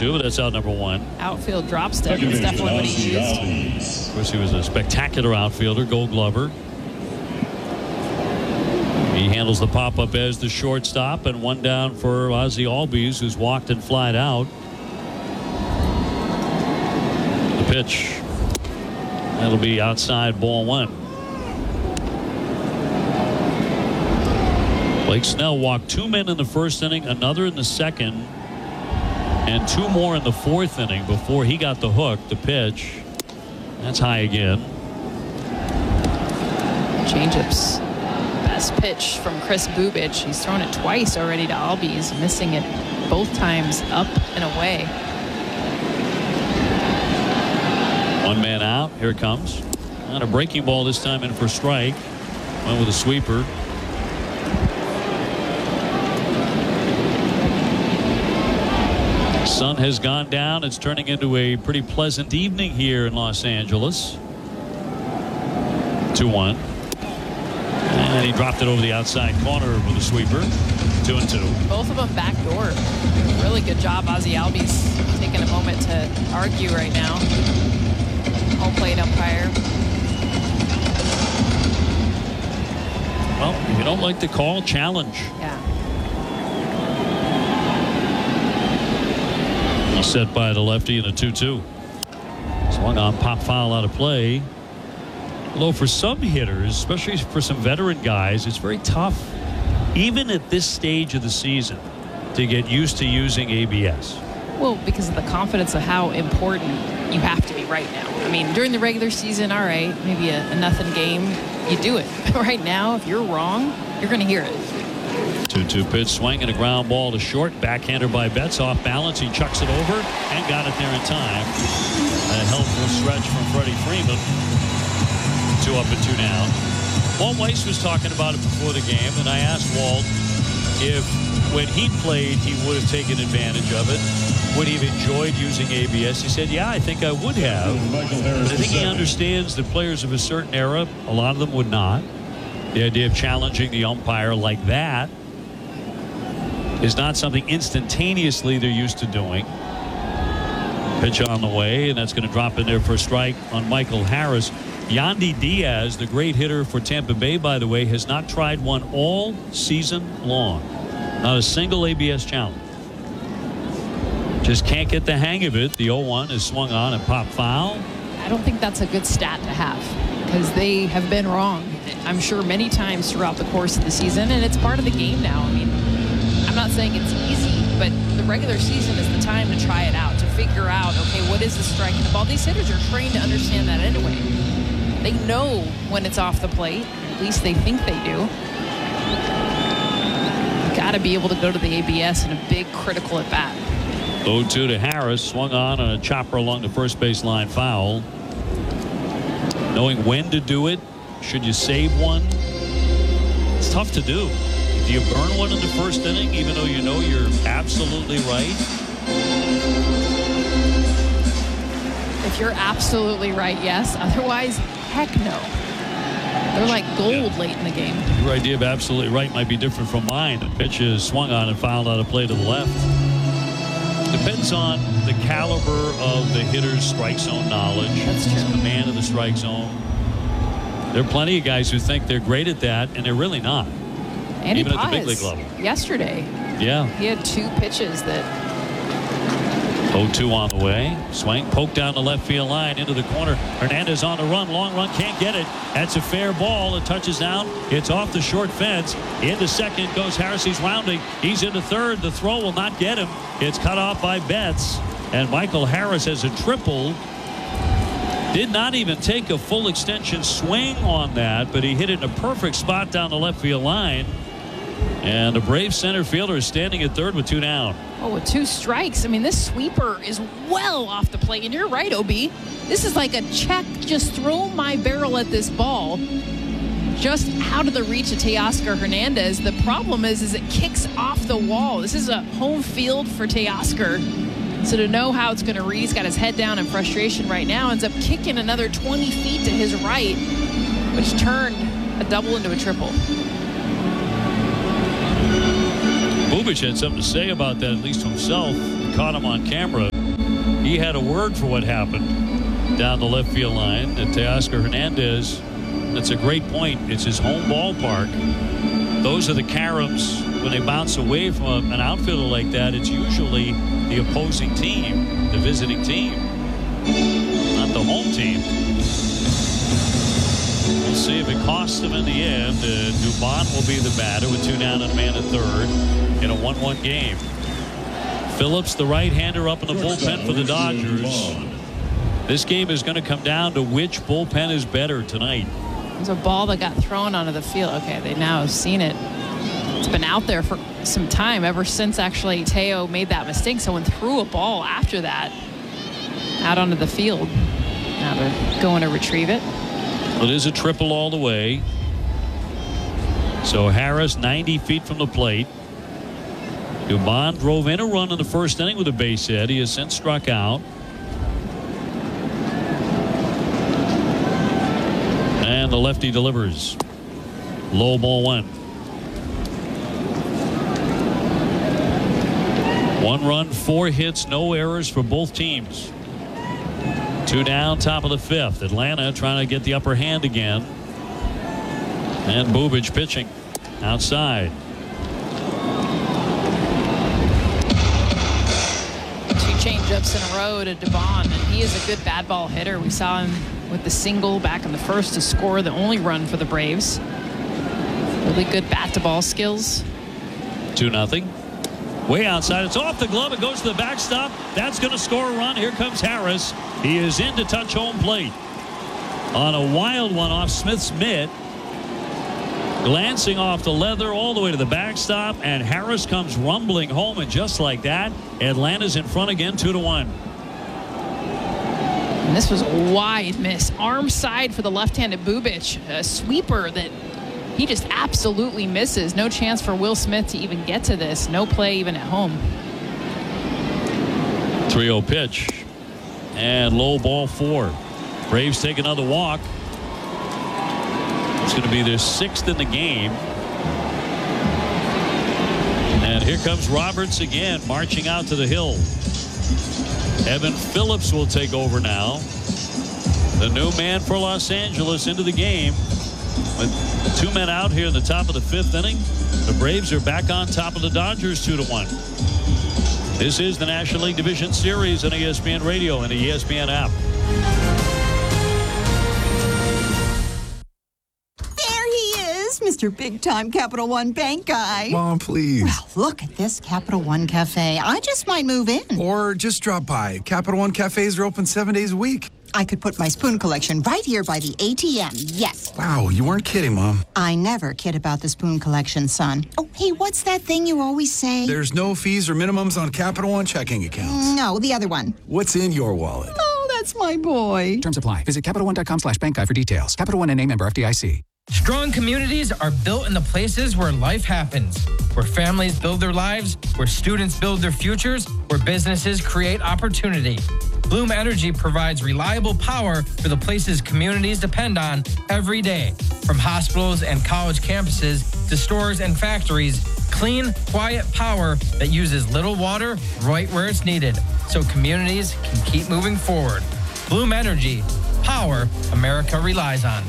2, but that's out number 1. Outfield drop step is definitely what he used. Of course, he was a spectacular outfielder, Gold Glover. He handles the pop-up as the shortstop, and 1 down for Ozzie Albies, who's walked and flied out. The pitch. That'll be outside, ball 1. Blake Snell walked 2 men in the first inning, another in the second, and 2 more in the fourth inning before he got the hook. The pitch. That's high again. Changeups. Best pitch from Chris Bubic. He's thrown it twice already to Albies, missing it both times up and away. 1 man out. Here it comes. On a breaking ball this time in for strike. Went with a sweeper. Sun has gone down. It's turning into a pretty pleasant evening here in Los Angeles. 2-1. And he dropped it over the outside corner with a sweeper. 2-2. Both of them backdoor. Really good job, Ozzie Albies, taking a moment to argue right now. Home plate umpire. Well, if you don't like the call, challenge. Yeah. Set by the lefty in a 2-2. Swung on, pop foul out of play. Although for some hitters, especially for some veteran guys, it's very tough, even at this stage of the season, to get used to using ABS. Well, because of the confidence of how important you have to be right now. I mean, during the regular season, all right, maybe a nothing game, you do it. But right now, if you're wrong, you're going to hear it. 2-2 pitch, swing and a ground ball to short. Backhander by Betts, off balance. He chucks it over and got it there in time. A helpful stretch from Freddie Freeman. 2 up and 2 down. Walt Weiss was talking about it before the game, and I asked Walt if when he played he would have taken advantage of it. Would he have enjoyed using ABS? He said, yeah, I think I would have. But I think he understands that players of a certain era, a lot of them would not. The idea of challenging the umpire like that is not something instantaneously they're used to doing. Pitch on the way, and that's going to drop in there for a strike on Michael Harris. Yandy Diaz, the great hitter for Tampa Bay, by the way, has not tried one all season long. Not a single ABS challenge. Just can't get the hang of it. The 0-1 is swung on and popped foul. I don't think that's a good stat to have, because they have been wrong, I'm sure, many times throughout the course of the season, and it's part of the game now. I mean, I'm not saying it's easy, but the regular season is the time to try it out, to figure out, okay, what is the strike in the ball? These hitters are trained to understand that anyway. They know when it's off the plate. At least they think they do. Got to be able to go to the ABS in a big critical at bat. 0-2 to Harris, swung on a chopper along the first baseline foul. Knowing when to do it, should you save one? It's tough to do. Do you burn one in the first inning, even though you know you're absolutely right? If you're absolutely right, yes. Otherwise, heck no. They're like gold late in the game. Your idea of absolutely right might be different from mine. The pitch is swung on and fouled out of play to the left. Depends on the caliber of the hitter's strike zone knowledge. That's true. His command of the strike zone. There are plenty of guys who think they're great at that, and they're really not. Andy Even at the big Paz league level. Yesterday, Yeah. he had 2 pitches that 0-2 on the way. Swing, poke down the left field line into the corner. Hernandez on the run. Long run, can't get it. That's a fair ball. It touches down. It's off the short fence. Into second goes Harris. He's rounding. He's into third. The throw will not get him. It's cut off by Betts. And Michael Harris has a triple. Did not even take a full extension swing on that, but he hit it in a perfect spot down the left field line. And the Braves center fielder is standing at third with 2 down. Oh, with 2 strikes. I mean, this sweeper is well off the plate. And you're right, OB. This is like a check. Just throw my barrel at this ball. Just out of the reach of Teoscar Hernandez. The problem is it kicks off the wall. This is a home field for Teoscar. So to know how it's going to read, he's got his head down in frustration right now. Ends up kicking another 20 feet to his right, which turned a double into a triple. Bubic had something to say about that, at least to himself. Caught him on camera. he had a word for what happened down the left field line. And Teoscar Hernandez, that's a great point. It's his home ballpark. Those are the caroms. When they bounce away from an outfielder like that, it's usually the opposing team, the visiting team, not the home team. We'll see if it costs them in the end. Dubon will be the batter with 2 down and a man at third in a 1-1 game. Phillips, the right-hander, up in the bullpen for the Dodgers. This game is going to come down to which bullpen is better tonight. There's a ball that got thrown onto the field. Okay, they now have seen it. It's been out there for some time, ever since actually Teo made that mistake. Someone threw a ball after that out onto the field. Now they're going to retrieve it. It is a triple all the way. So Harris 90 feet from the plate. Dubon drove in a run in the first inning with a base hit. He has since struck out. And the lefty delivers. Low ball 1. 1 run, 4 hits, no errors for both teams. 2 down, top of the 5th. Atlanta trying to get the upper hand again. And Bubic pitching outside. 2 changeups in a row to Dubon, and he is a good bad ball hitter. We saw him with the single back in the first to score the only run for the Braves. Really good bat to ball skills. 2-0. Way outside. It's off the glove. It goes to the backstop. That's going to score a run. Here comes Harris. He is in to touch home plate. On a wild one off Smith's mitt. Glancing off the leather all the way to the backstop. And Harris comes rumbling home. And just like that, Atlanta's in front again, 2-1. And this was a wide miss. Arm side for the left-handed Bubic. A sweeper that he just absolutely misses. No chance for Will Smith to even get to this. No play even at home. 3-0 pitch. And low ball 4. Braves take another walk. It's going to be their 6th in the game. And here comes Roberts again, marching out to the hill. Evan Phillips will take over now. The new man for Los Angeles into the game. With 2 men out here in the top of the 5th inning, the Braves are back on top of the Dodgers 2-1. This is the National League Division Series on ESPN Radio and the ESPN app. There he is, Mr. Big-Time Capital One Bank guy. Mom, please. Well, look at this Capital One Cafe. I just might move in. Or just drop by. Capital One cafes are open 7 days a week. I could put my spoon collection right here by the ATM. Yes. Wow, you weren't kidding, Mom. I never kid about the spoon collection, son. Oh, hey, what's that thing you always say? There's no fees or minimums on Capital One checking accounts. No, the other one. What's in your wallet? Oh, that's my boy. Terms apply. Visit CapitalOne.com/bank guide for details. Capital One NA, member FDIC. Strong communities are built in the places where life happens, where families build their lives, where students build their futures, where businesses create opportunity. Bloom Energy provides reliable power for the places communities depend on every day. From hospitals and college campuses to stores and factories, clean, quiet power that uses little water right where it's needed, so communities can keep moving forward. Bloom Energy, power America relies on.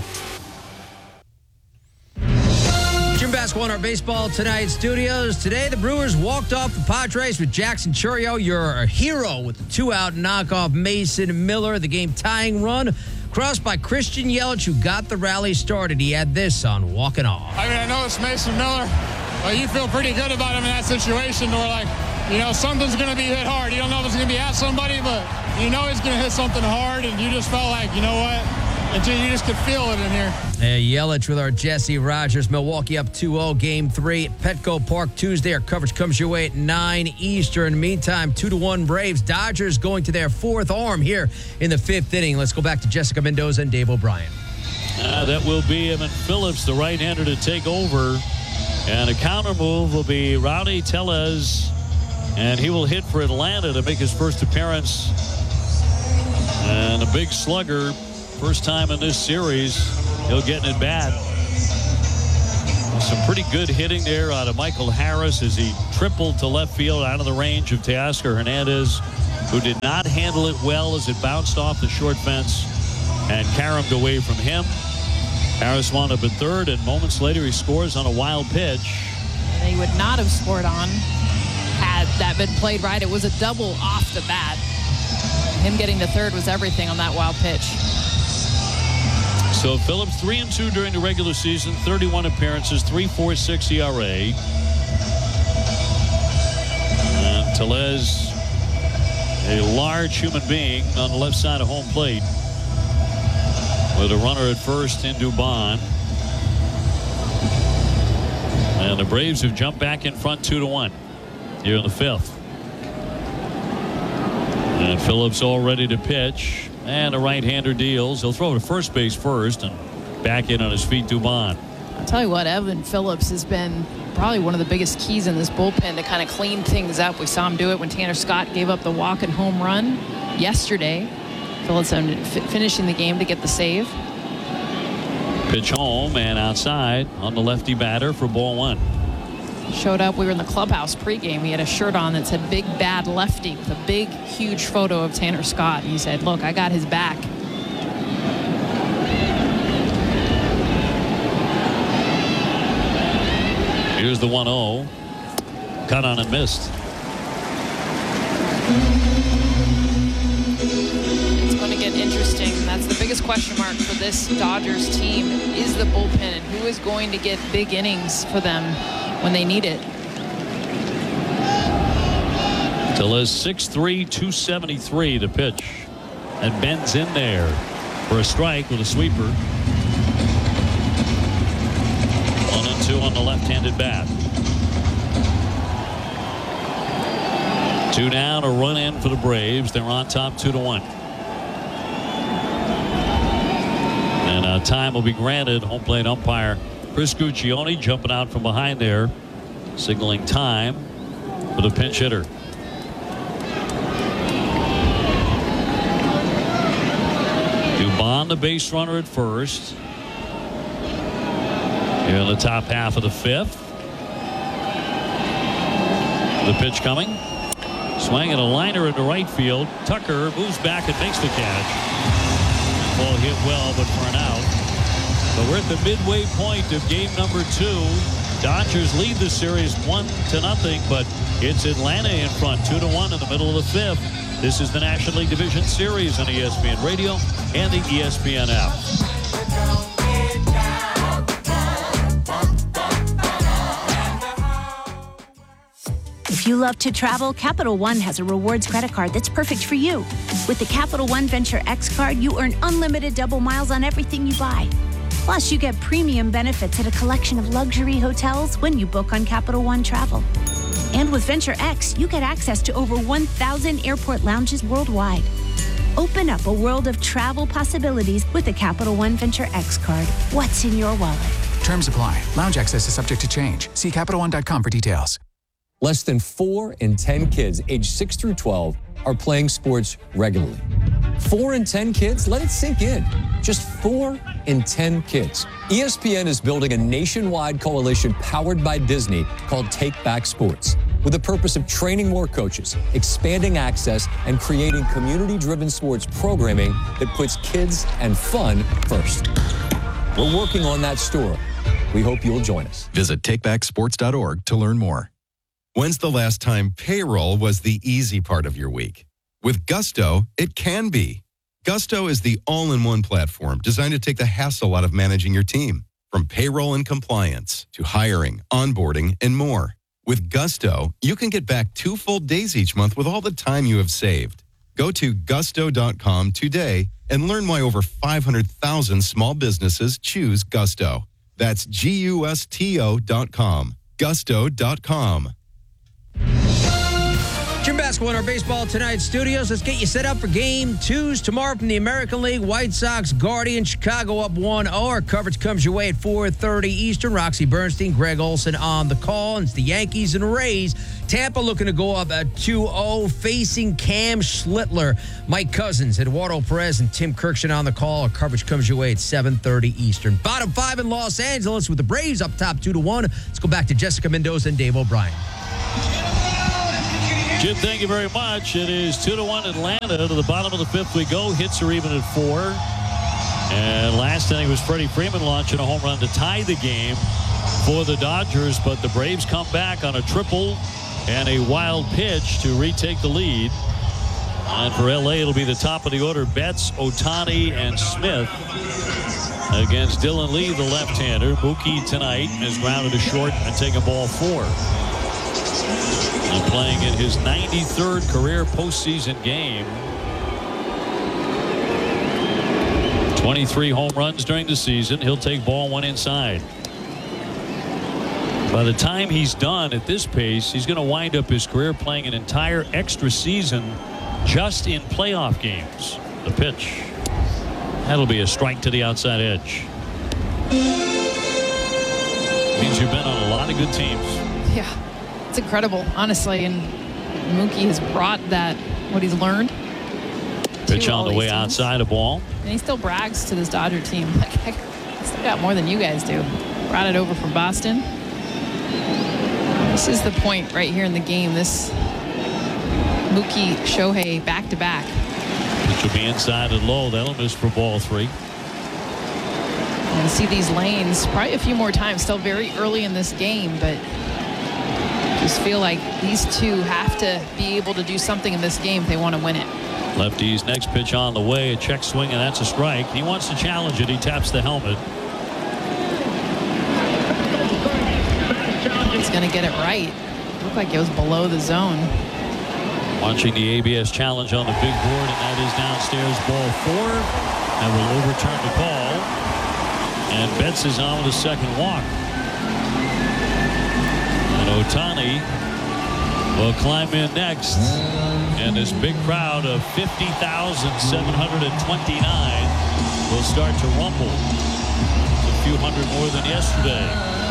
Jim Basketball in our Baseball Tonight studios. Today, the Brewers walked off the Padres with Jackson Chourio, your hero, with the 2-out knockoff Mason Miller. The game-tying run crossed by Christian Yelich, who got the rally started. He had this on walking off. I mean, I know it's Mason Miller, but you feel pretty good about him in that situation where, like, you know, something's going to be hit hard. You don't know if it's going to be at somebody, but you know he's going to hit something hard, and you just felt like, you know what? You just could feel it in here. Yelich with our Jesse Rogers. Milwaukee up 2-0, Game 3 at Petco Park Tuesday. Our coverage comes your way at 9 Eastern. Meantime, 2-1 Braves. Dodgers going to their 4th arm here in the 5th inning. Let's go back to Jessica Mendoza and Dave O'Brien. That will be Evan Phillips, the right-hander, to take over. And a counter move will be Rowdy Tellez. And he will hit for Atlanta to make his first appearance. And a big slugger. First time in this series, he'll get an at-bat. Some pretty good hitting there out of Michael Harris as he tripled to left field out of the range of Teoscar Hernandez. who did not handle it well as it bounced off the short fence and caromed away from him. Harris wound up at third, and moments later he scores on a wild pitch. And he would not have scored on had that been played right. It was a double off the bat. Him getting to third was everything on that wild pitch. So Phillips 3-2 during the regular season, 31 appearances, 3.46 ERA. And Tellez, a large human being on the left side of home plate, with a runner at first in Dubon. And the Braves have jumped back in front 2-1 here in the fifth. And Phillips all ready to pitch. And a right-hander deals. He'll throw to first base first and back in on his feet, Dubon. I'll tell you what, Evan Phillips has been probably one of the biggest keys in this bullpen to kind of clean things up. We saw him do it when Tanner Scott gave up the walk and home run yesterday. Phillips finishing the game to get the save. Pitch home and outside on the lefty batter for ball one. Showed up. We were in the clubhouse pregame. He had a shirt on that said "Big Bad Lefty" with a big, huge photo of Tanner Scott. And he said, "Look, I got his back." Here's the 1-0. Cut on and missed. It's going to get interesting. That's the biggest question mark for this Dodgers team is the bullpen, and who is going to get big innings for them when they need it. Tellez 6'3", 273 to pitch. And bends in there for a strike with a sweeper. 1-2 on the left-handed bat. 2 down, a run in for the Braves. They're on top 2-1. And time will be granted. Home plate umpire Chris Guccione jumping out from behind there, signaling time for the pinch hitter. Dubon, the base runner at first. Here in the top half of the fifth. The pitch coming. Swinging a liner into right field. Tucker moves back and makes the catch. Ball hit well, but for an out. But we're at the midway point of game number 2. Dodgers lead the series 1-0, but it's Atlanta in front 2-1 in the middle of the fifth. This is the National League Division Series on ESPN Radio and the ESPN app. If you love to travel, Capital One has a rewards credit card that's perfect for you. With the Capital One Venture X card, you earn unlimited double miles on everything you buy. Plus, you get premium benefits at a collection of luxury hotels when you book on Capital One Travel. And with Venture X, you get access to over 1,000 airport lounges worldwide. Open up a world of travel possibilities with the Capital One Venture X card. What's in your wallet? Terms apply. Lounge access is subject to change. See CapitalOne.com for details. Less than 4 in 10 kids aged 6 through 12 are playing sports regularly. 4 in 10 kids? Let it sink in. Just 4 in 10 kids. ESPN is building a nationwide coalition powered by Disney called Take Back Sports, with the purpose of training more coaches, expanding access, and creating community-driven sports programming that puts kids and fun first. We're working on that story. We hope you'll join us. Visit takebacksports.org to learn more. When's the last time payroll was the easy part of your week? With Gusto, it can be. Gusto is the all-in-one platform designed to take the hassle out of managing your team, from payroll and compliance to hiring, onboarding, and more. With Gusto, you can get back 2 full days each month with all the time you have saved. Go to gusto.com today and learn why over 500,000 small businesses choose Gusto. That's GUSTO.com. Gusto.com. Jim Basketball in our Baseball Tonight studios. Let's get you set up for Game 2s tomorrow from the American League. White Sox, Guardians, Chicago up 1-0. Our coverage comes your way at 4:30 Eastern. Roxy Bernstein, Greg Olson on the call. And it's the Yankees and Rays. Tampa looking to go up at 2-0, facing Cam Schlittler. Mike Cousins, Eduardo Perez, and Tim Kirkshin on the call. Our coverage comes your way at 7:30 Eastern. Bottom 5 in Los Angeles with the Braves up top 2-1. Let's go back to Jessica Mendoza and Dave O'Brien. Jim, thank you very much. It is 2-1 Atlanta. To the bottom of the fifth we go. Hits are even at 4. And last inning was Freddie Freeman launching a home run to tie the game for the Dodgers. But the Braves come back on a triple and a wild pitch to retake the lead. And for L.A., it'll be the top of the order. Betts, Ohtani, and Smith against Dylan Lee, the left-hander. Mookie tonight is grounded to short and taking ball 4. And playing in his 93rd career postseason game. 23 home runs during the season. He'll take ball 1 inside. By the time he's done at this pace, he's going to wind up his career playing an entire extra season just in playoff games. The pitch. That'll be a strike to the outside edge. Means you've been on a lot of good teams. Yeah. It's incredible, honestly, and Mookie has brought that, what he's learned. Pitch on the way outside a ball. And he still brags to this Dodger team. Like, I still got more than you guys do. Brought it over from Boston. This is the point right here in the game. This Mookie, Shohei back-to-back. Pitch will be inside and low. That'll miss for ball 3. And see these lanes probably a few more times. Still very early in this game, but just feel like these two have to be able to do something in this game if they want to win it. Lefty's next pitch on the way. A check swing, and that's a strike. He wants to challenge it. He taps the helmet. He's going to get it right. Looked like it was below the zone. Watching the ABS challenge on the big board, and that is downstairs, ball 4. And will overturn the call. And Betts is on with a second walk. And Ohtani will climb in next. And this big crowd of 50,729 will start to rumble. It's a few hundred more than yesterday.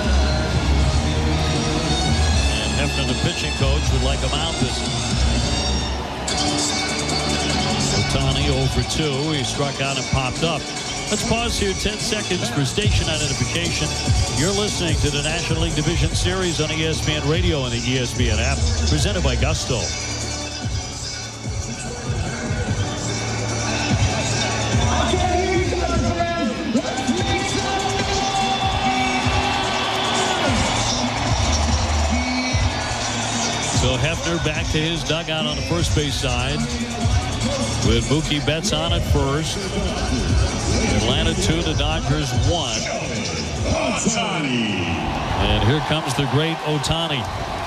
And Hefner, the pitching coach, would like a mound visit. Ohtani 0 for 2. He struck out and popped up. Let's pause here 10 seconds for station identification. You're listening to the National League Division Series on ESPN Radio and the ESPN app, presented by Gusto. So Hefner back to his dugout on the first base side with Mookie Betts on at first. Atlanta 2, the Dodgers 1. And here comes the great Ohtani.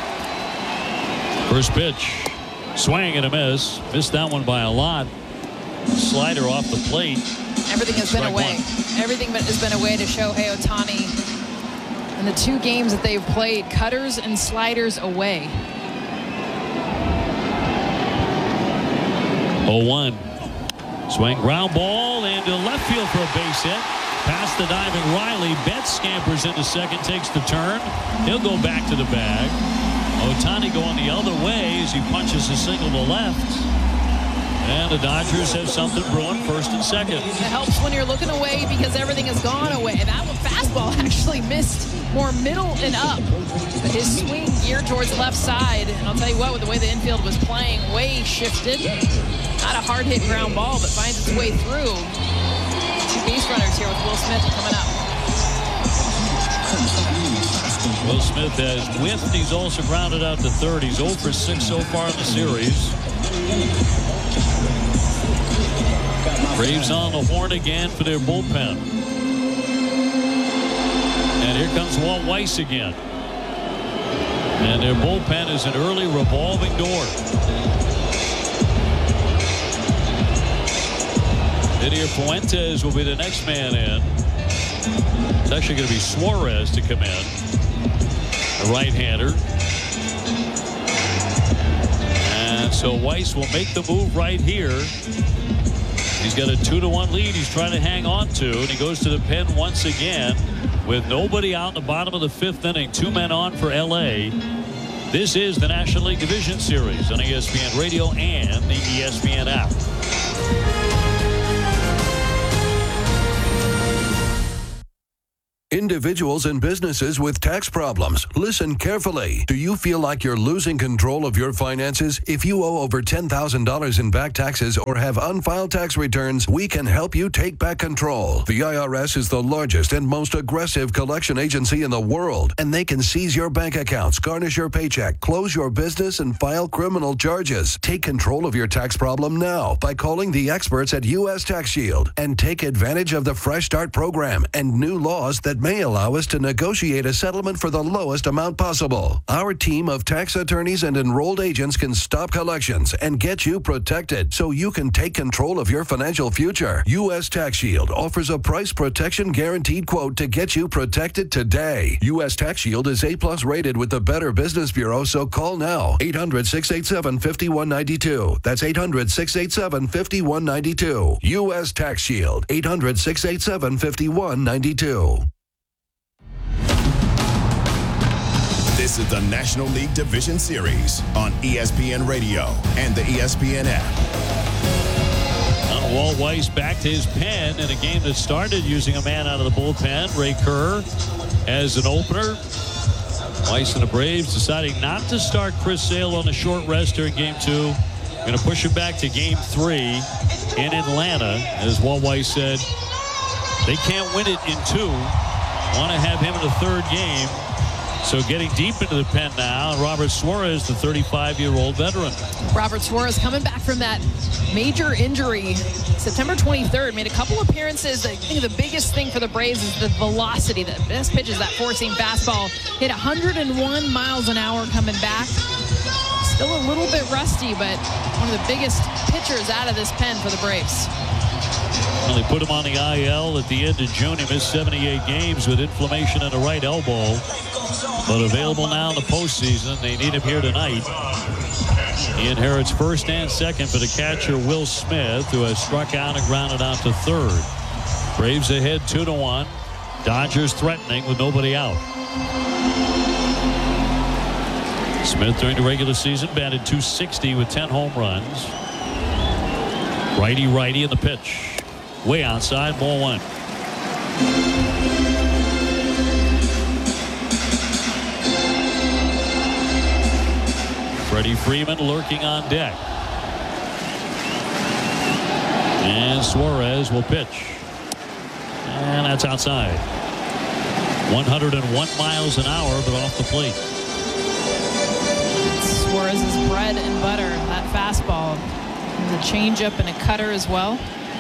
First pitch. Swing and a miss. Missed that one by a lot. Slider off the plate. Everything has been away. Everything has been away to Shohei Ohtani. In the 2 games that they've played, cutters and sliders away. 0-1. Swing, ground ball into left field for a base hit. Past the diving Riley. Betts scampers into second, takes the turn. He'll go back to the bag. Ohtani going the other way as he punches a single to left. And the Dodgers have something brewing first and second. It helps when you're looking away because everything has gone away. That one fastball actually missed more middle and up. But his swing geared towards the left side. And I'll tell you what, with the way the infield was playing, way shifted. Not a hard hit ground ball, but finds its way through. 2 base runners here with Will Smith coming up. Will Smith has whiffed. He's also grounded out to third. He's 0 for 6 so far in the series. Braves on the horn again for their bullpen. And here comes Walt Weiss again. And their bullpen is an early revolving door. Didier Fuentes will be the next man in. It's actually going to be Suarez to come in. The right-hander. And so Weiss will make the move right here. He's got a 2-1 lead he's trying to hang on to, and he goes to the pen once again with nobody out in the bottom of the 5th inning. 2 men on for L.A. This is the National League Division Series on ESPN Radio and the ESPN app. Individuals and businesses with tax problems, listen carefully. Do you feel like you're losing control of your finances? If you owe over $10,000 in back taxes or have unfiled tax returns, we can help you take back control. The IRS is the largest and most aggressive collection agency in the world, and they can seize your bank accounts, garnish your paycheck, close your business, and file criminal charges. Take control of your tax problem now by calling the experts at U.S. Tax Shield and take advantage of the Fresh Start program and new laws that may allow us to negotiate a settlement for the lowest amount possible. Our team of tax attorneys and enrolled agents can stop collections and get you protected so you can take control of your financial future. U.S. Tax Shield offers a price protection guaranteed quote to get you protected today. U.S. Tax Shield is A+ rated with the Better Business Bureau, so call now. 800-687-5192. That's 800-687-5192. U.S. Tax Shield. 800-687-5192. This is the National League Division Series on ESPN Radio and the ESPN app. Walt Weiss back to his pen in a game that started using a man out of the bullpen, Ray Kerr, as an opener. Weiss and the Braves deciding not to start Chris Sale on a short rest during Game 2. Going to push him back to Game 3 in Atlanta. As Walt Weiss said, they can't win it in 2. Want to have him in the third game. So getting deep into the pen now, and Robert Suarez, the 35-year-old veteran. Robert Suarez coming back from that major injury September 23rd, made a couple appearances. I think the biggest thing for the Braves is the velocity. The best pitch is that four-seam fastball. Hit 101 miles an hour coming back. Still a little bit rusty, but one of the biggest pitchers out of this pen for the Braves. Well, they put him on the IL at the end of June. He missed 78 games with inflammation in the right elbow. But available now in the postseason. They need him here tonight. He inherits first and second for the catcher, Will Smith, who has struck out and grounded out to third. Braves ahead 2-1. Dodgers threatening with nobody out. Smith during the regular season batted .260 with 10 home runs. Righty in the pitch. Way outside, ball 1. Freddie Freeman lurking on deck. And Suarez will pitch. And that's outside. 101 miles an hour, but off the plate. Suarez's bread and butter, that fastball. The changeup and a cutter as well.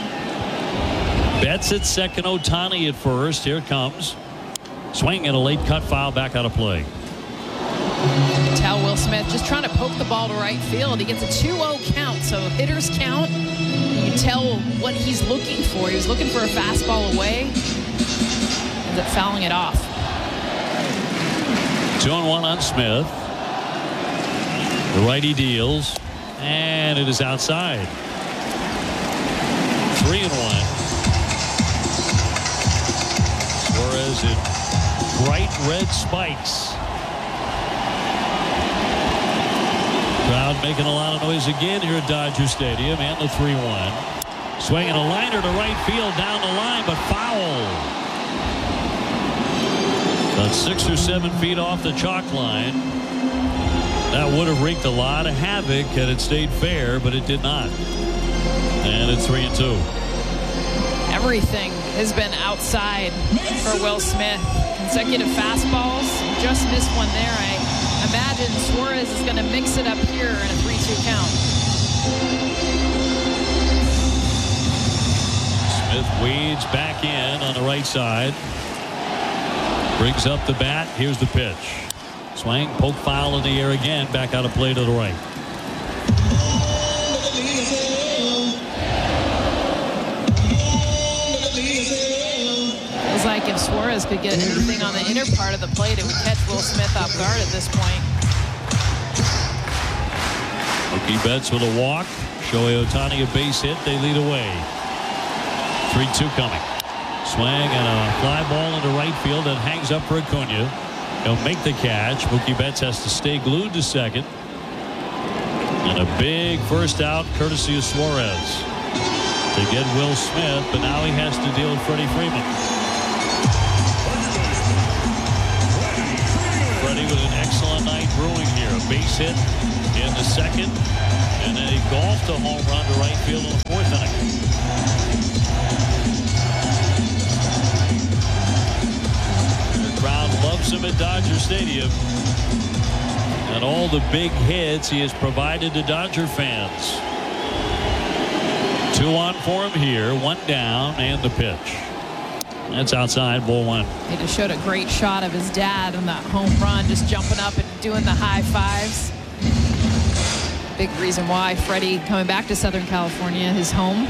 Betts at second, Ohtani at first. Here it comes. Swing and a late cut foul back out of play. Tell Will Smith just trying to poke the ball to right field. He gets a 2-0 count, so hitters count. You tell what he's looking for. He was looking for a fastball away. Ends up fouling it off. 2-1 on Smith. The righty deals, and it is outside. 3-1. Suarez in bright red spikes. Crowd making a lot of noise again here at Dodger Stadium, and the 3-1. Swinging a liner to right field down the line, but foul. About 6 or 7 feet off the chalk line. That would have wreaked a lot of havoc had it stayed fair, but it did not. And it's 3-2. Everything has been outside for Will Smith. Consecutive fastballs, just missed one there. I imagine Suarez is going to mix it up here in a 3-2 count. Smith weeds back in on the right side. Brings up the bat. Here's the pitch. Swing, poke, foul in the air again. Back out of play to the right. Feels like if Suarez could get anything on the inner part of the plate, it would catch Will Smith off guard at this point. Mookie Betts with a walk. Shohei Ohtani a base hit. They lead away. 3-2 coming. Swing and a fly ball into right field that hangs up for Acuna. He'll make the catch. Mookie Betts has to stay glued to second. And a big first out courtesy of Suarez to get Will Smith, but now he has to deal with Freddie Freeman. base hit in the second, and then he golfed a home run to right field in the fourth inning. The crowd loves him at Dodger Stadium, and all the big hits he has provided to Dodger fans. 2 on for him here, 1 down, and the pitch. That's outside, ball 1. He just showed a great shot of his dad on that home run, just jumping up and doing the high fives. Big reason why Freddie coming back to Southern California, his home.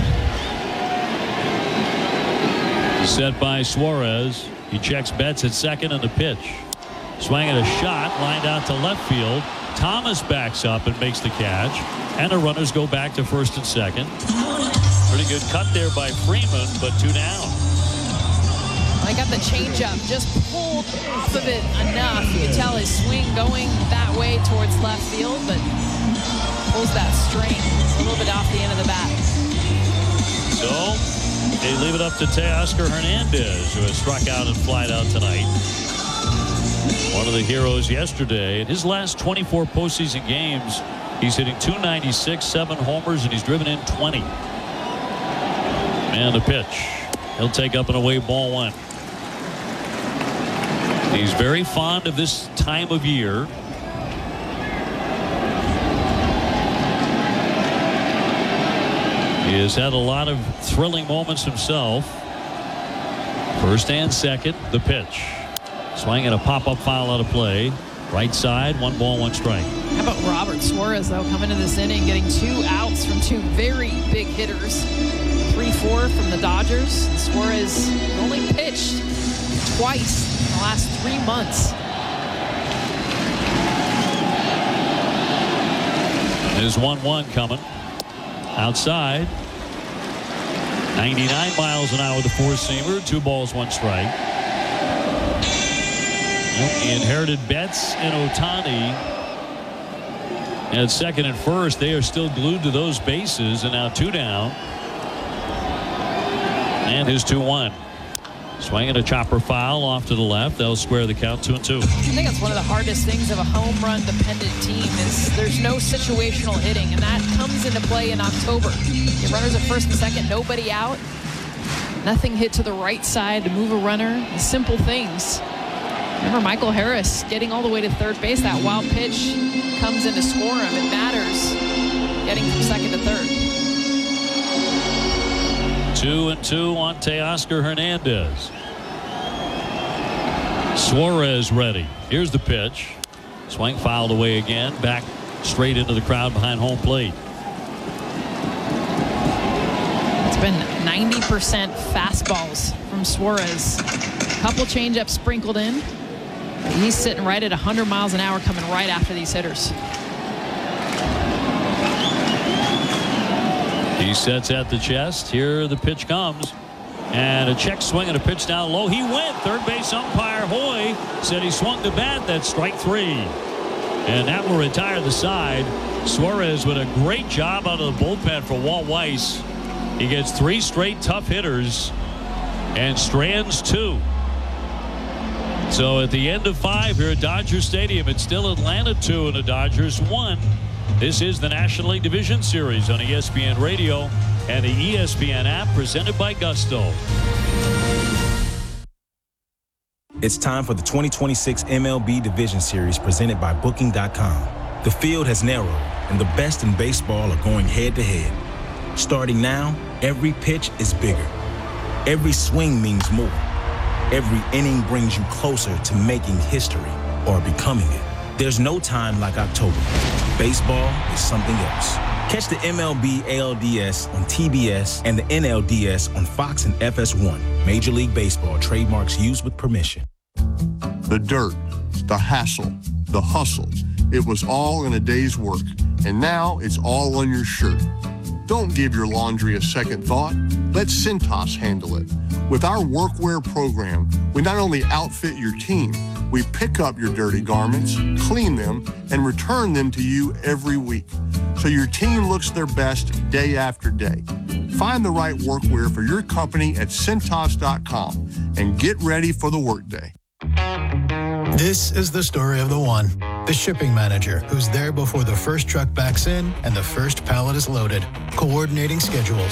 Set by Suarez. He checks Betts at second, and the pitch. Swinging a shot, lined out to left field. Thomas backs up and makes the catch, and the runners go back to first and second. Pretty good cut there by Freeman, but 2 down. I got the changeup, just pulled off of it enough. You can tell his swing going that way towards left field, but pulls that string a little bit off the end of the bat. So they leave it up to Teoscar Hernandez, who has struck out and flied out tonight. One of the heroes yesterday. In his last 24 postseason games, he's hitting .296, 7 homers, and he's driven in 20. And the pitch. He'll take up and away, ball 1. He's very fond of this time of year. He has had a lot of thrilling moments himself. First and second, the pitch. Swinging a pop-up foul out of play. Right side, 1 ball, 1 strike. How about Robert Suarez, though, coming into this inning, getting 2 outs from 2 very big hitters. 3-4 from the Dodgers. Suarez only pitched twice in the last 3 months. There's 1-1 coming. Outside. 99 miles an hour, the four-seamer. 2 balls, 1 strike. He inherited Betts and Ohtani. At second and first, they are still glued to those bases, and now 2 down. And his 2-1. Swinging a chopper foul off to the left. They'll square the count, 2-2. I think that's one of the hardest things of a home run dependent team is there's no situational hitting, and that comes into play in October. Get runners at first and second, nobody out. Nothing hit to the right side to move a runner. Simple things. Remember Michael Harris getting all the way to third base. That wild pitch comes in to score him. It matters getting from second to third. 2-2 on Teoscar Hernandez. Suarez ready. Here's the pitch. Swing fouled away again. Back straight into the crowd behind home plate. It's been 90% fastballs from Suarez. A couple changeups sprinkled in. He's sitting right at 100 miles an hour coming right after these hitters. He sets at the chest. Here the pitch comes. And a check swing and a pitch down low. He went. Third base umpire Hoy said he swung the bat. That's strike 3. And that will retire the side. Suarez with a great job out of the bullpen for Walt Weiss. He gets 3 straight tough hitters and strands 2. So at the end of 5 here at Dodger Stadium, it's still Atlanta 2 and the Dodgers 1. This is the National League Division Series on ESPN Radio and the ESPN app, presented by Gusto. It's time for the 2026 MLB Division Series presented by Booking.com. The field has narrowed, and the best in baseball are going head-to-head. Starting now, every pitch is bigger. Every swing means more. Every inning brings you closer to making history or becoming it. There's no time like October. Baseball is something else. Catch the MLB ALDS on TBS and the NLDS on Fox and FS1. Major League Baseball trademarks used with permission. The dirt, the hassle, the hustle. It was all in a day's work, and now it's all on your shirt. Don't give your laundry a second thought. Let Cintas handle it. With our workwear program, we not only outfit your team, we pick up your dirty garments, clean them, and return them to you every week, so your team looks their best day after day. Find the right workwear for your company at Cintas.com and get ready for the workday. This is the story of the one. The shipping manager, who's there before the first truck backs in and the first pallet is loaded, coordinating schedules,